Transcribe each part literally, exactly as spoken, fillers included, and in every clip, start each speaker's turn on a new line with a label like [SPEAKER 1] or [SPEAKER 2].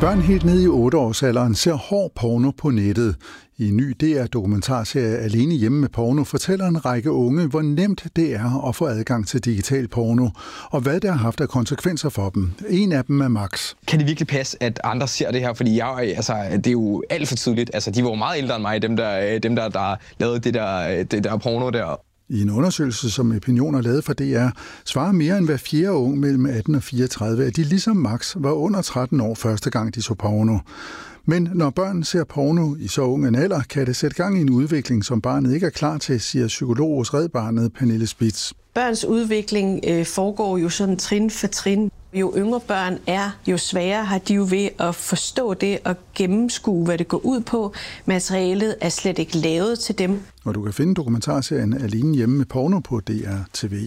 [SPEAKER 1] Børn helt ned i otte-årsalderen ser hård porno på nettet. I en ny D R-dokumentarserie Alene hjemme med porno fortæller en række unge, hvor nemt det er at få adgang til digital porno, og hvad det har haft af konsekvenser for dem. En af dem er Max.
[SPEAKER 2] Kan det virkelig passe, at andre ser det her? Fordi jeg, altså, det er jo alt for tidligt. Altså, de var jo meget ældre end mig, dem der, dem der, der lavede det der, det der porno der.
[SPEAKER 1] I en undersøgelse, som Opinion har lavet for D R, svarer mere end hver fjerde ung mellem atten og fireogtredive, at de ligesom Max var under tretten år første gang, de så porno. Men når børn ser porno i så ung en alder, kan det sætte gang i en udvikling, som barnet ikke er klar til, siger psykolog hos Red Barnet Pernille Spitz.
[SPEAKER 3] Børns udvikling øh, foregår jo sådan trin for trin. Jo yngre børn er, jo sværere har de jo ved at forstå det og gennemskue, hvad det går ud på. Materialet er slet ikke lavet til dem.
[SPEAKER 1] Og du kan finde dokumentarserien Alene hjemme med porno på D R T V.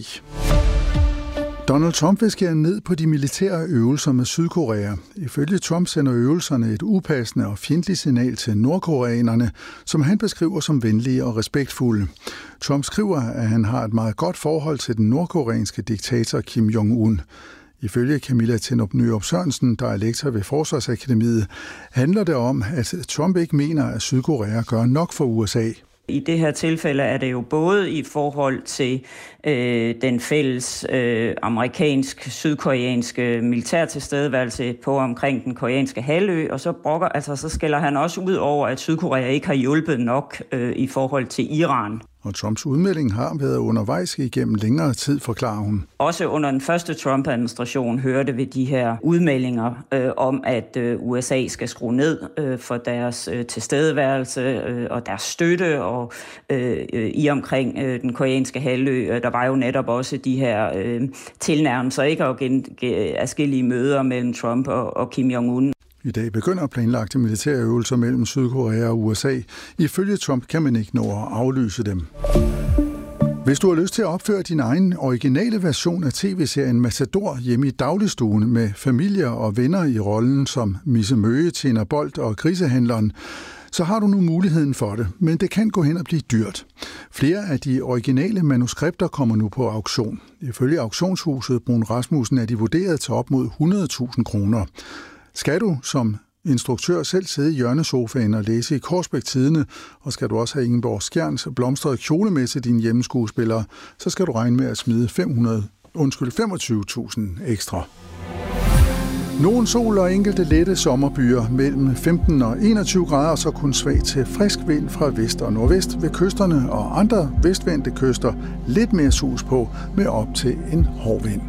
[SPEAKER 1] Donald Trump vil skære ned på de militære øvelser med Sydkorea. Ifølge Trump sender øvelserne et upassende og fjendtligt signal til nordkoreanerne, som han beskriver som venlige og respektfulde. Trump skriver, at han har et meget godt forhold til den nordkoreanske diktator Kim Jong-un. Ifølge Camilla Tenop Nyrup Sørensen, der er lektor ved Forsvarsakademiet, handler det om, at Trump ikke mener, at Sydkorea gør nok for U S A.
[SPEAKER 4] I det her tilfælde er det jo både i forhold til øh, den fælles øh, amerikansk-sydkoreanske militærtilstedeværelse på omkring den koreanske halvø, og så brokker, altså så skælder han også ud over, at Sydkorea ikke har hjulpet nok øh, i forhold til Iran.
[SPEAKER 1] Og Trumps udmelding har været undervejs igennem længere tid, forklarer hun.
[SPEAKER 4] Også under den første Trump-administration hørte vi de her udmeldinger øh, om, at øh, U S A skal skrue ned øh, for deres øh, tilstedeværelse øh, og deres støtte og øh, i omkring øh, den koreanske halvø. Der var jo netop også de her øh, tilnærmelser, ikke, og adskillige møder mellem Trump og, og Kim Jong-un.
[SPEAKER 1] I dag begynder planlagte militære øvelser mellem Sydkorea og U S A. Ifølge Trump kan man ikke nå at aflyse dem. Hvis du har lyst til at opføre din egen originale version af tv-serien Matador hjemme i dagligstuen med familier og venner i rollen som Misse Møge, Tina Bolt og grisehandleren, så har du nu muligheden for det, men det kan gå hen og blive dyrt. Flere af de originale manuskripter kommer nu på auktion. Ifølge auktionshuset Brun Rasmussen er de vurderet til op mod hundrede tusind kroner. Skal du som instruktør selv sidde i hjørnesofaen og læse i Korsbæk Tidende, og skal du også have Ingeborg Skjerns blomstrede kjole med til dine hjemmeskuespillere, så skal du regne med at smide fem hundrede, undskyld, femogtyve tusind ekstra. Nogle sol og enkelte lette sommerbyer mellem femten og enogtyve grader, så kun svag til frisk vind fra vest og nordvest ved kysterne og andre vestvendte kyster. Lidt mere sus på med op til en hård vind.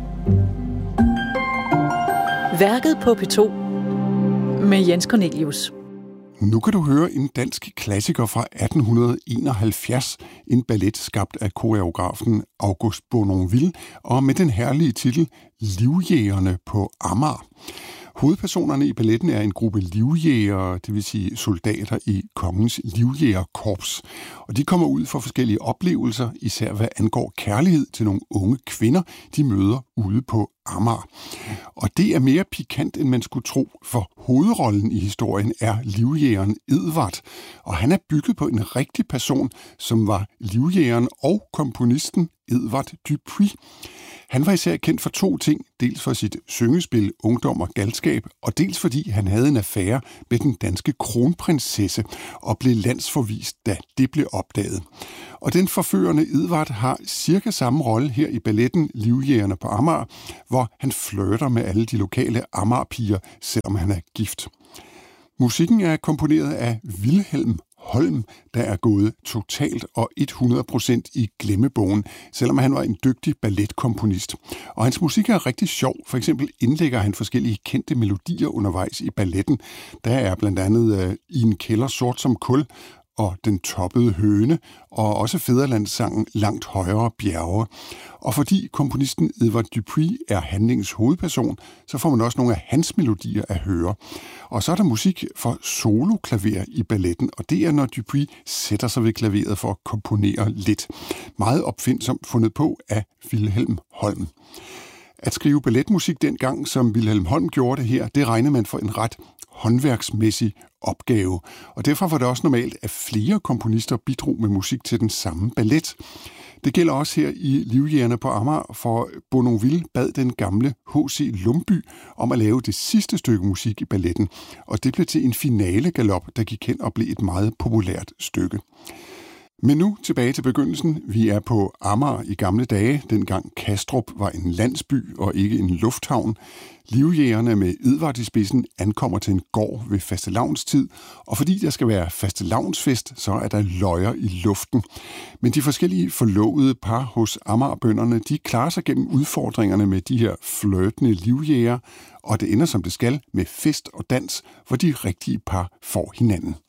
[SPEAKER 5] Værket på P to med Jens Cornelius.
[SPEAKER 6] Nu kan du høre en dansk klassiker fra atten enoghalvfjerds, en ballet skabt af koreografen August Bournonville, og med den herlige titel Livjægerne på Amager. Hovedpersonerne i balletten er en gruppe livjægere, det vil sige soldater i kongens livjægerkorps. Og de kommer ud for forskellige oplevelser, især hvad angår kærlighed til nogle unge kvinder, de møder ude på Amager. Og det er mere pikant, end man skulle tro, for hovedrollen i historien er livjægeren Edvard. Og han er bygget på en rigtig person, som var livjægeren og komponisten Edvard Dupuy. Han var især kendt for to ting, dels for sit syngespil Ungdom og Galskab, og dels fordi han havde en affære med den danske kronprinsesse og blev landsforvist, da det blev opdaget. Og den forførende Edvard har cirka samme rolle her i balletten Livjægerne på Amager, hvor han flirter med alle de lokale Amagerpiger, selvom han er gift. Musikken er komponeret af Vilhelm Holm, der er gået totalt og hundrede procent i glemmebogen, selvom han var en dygtig balletkomponist. Og hans musik er rigtig sjov. For eksempel indlægger han forskellige kendte melodier undervejs i balletten. Der er blandt andet uh, I en kælder sort som kul og Den toppede høne, og også fædrelandssangen Langt højere bjerge. Og fordi komponisten Edvard Dupuy er handlingens hovedperson, så får man også nogle af hans melodier at høre. Og så er der musik for soloklaver i balletten, og det er, når Dupuy sætter sig ved klaveret for at komponere lidt. Meget opfindsomt fundet på af Vilhelm Holm. At skrive balletmusik dengang, som Wilhelm Holm gjorde det her, det regnede man for en ret håndværksmæssig opgave. Og derfor var det også normalt, at flere komponister bidrog med musik til den samme ballet. Det gælder også her i Livjægerne på Amager, for Bournonville bad den gamle H C Lumbye om at lave det sidste stykke musik i balletten, og det blev til en finale galop, der gik hen og blev et meget populært stykke. Men nu tilbage til begyndelsen. Vi er på Amager i gamle dage, dengang Kastrup var en landsby og ikke en lufthavn. Livjægerne med Edvard i spidsen ankommer til en gård ved fastelavnstid, og fordi der skal være fastelavnsfest, så er der løjer i luften. Men de forskellige forlovede par hos Amagerbønderne, de klarer sig gennem udfordringerne med de her flirtende livjæger, og det ender som det skal med fest og dans, hvor de rigtige par får hinanden.